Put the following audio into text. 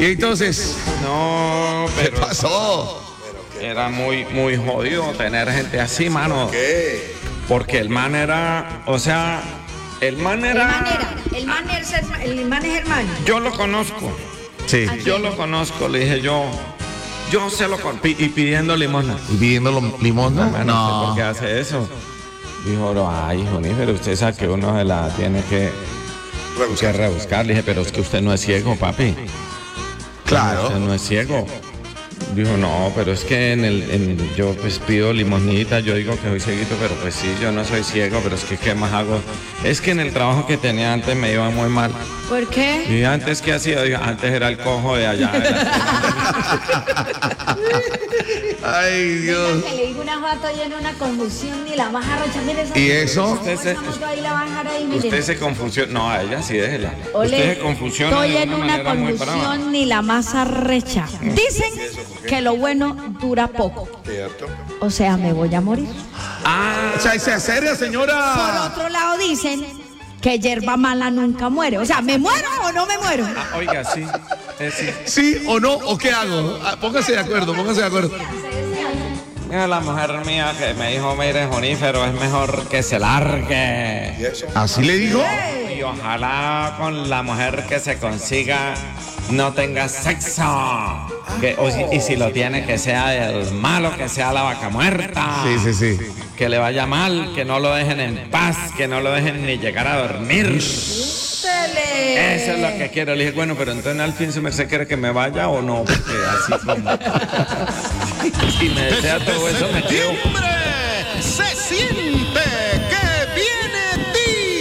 Y entonces, No, ¿qué pero pasó? era muy, muy jodido tener gente así, mano. ¿Qué? Porque el man era, o sea, el man El era... man es hermano. Yo lo conozco, Sí. yo lo conozco, le dije yo se lo conozco. Y pidiendo limosna. ¿Y pidiendo limosna? No sé por qué hace eso. Dijo, ay, Johnny, pero usted sabe que uno se la tiene que rebuscar. Le dije, pero es que usted no es ciego, papi. Claro. Usted no es ciego. Dijo, no, pero es que yo pues pido limosnita, yo digo que soy cieguito, pero pues sí, yo no soy ciego, pero es que ¿qué más hago? Es que en el trabajo que tenía antes me iba muy mal. ¿Por qué? Y antes, ¿qué hacía? Digo, antes era el cojo de allá. Ay, Dios. Que le digo una foto llena una convulsión ni la vas a arrochar. Mire esa ¿Y eso? esa foto ahí la vas a dejar ahí, mire. Usted se confusión. No, a ella sí, déjela. Ole, Usted se confusiona. estoy de en una manera muy brava. convulsión ni la masa recha. Dicen que lo bueno dura poco. O sea, me voy a morir. O sea, ¿se seria, Por señora? otro lado dicen que hierba mala nunca muere. O sea, ¿me muero o no me muero? Ah, oiga, sí. Sí. ¿Sí o no? ¿O qué hago? Póngase de acuerdo, póngase de acuerdo. Mira, la mujer mía que me dijo, mire, Jonífero, es mejor que se largue. ¿Así le digo? Y ojalá con la mujer que se consiga no tenga sexo. Y si lo tiene, que sea el malo, que sea la vaca muerta. Sí. Que le vaya mal, que no lo dejen en paz, que no lo dejen ni llegar a dormir. Eso es lo que quiero. Le dije, bueno, pero entonces al fin, ¿su merced quiere que me vaya o no? Porque así como... si me desea todo eso, me quedo.